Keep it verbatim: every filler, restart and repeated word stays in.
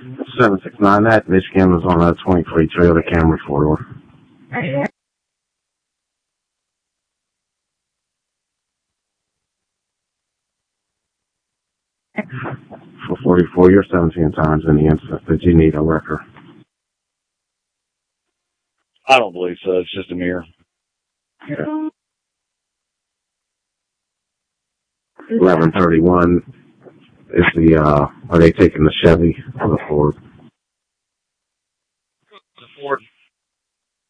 seven six nine, that Michigan was on a twenty-three Toyota Camry four-door. For forty-four, you're seventeen times in the incident. Did you need a wrecker? I don't believe so. It's just a mirror. Okay. eleven thirty-one is the, uh, are they taking the Chevy or the Ford?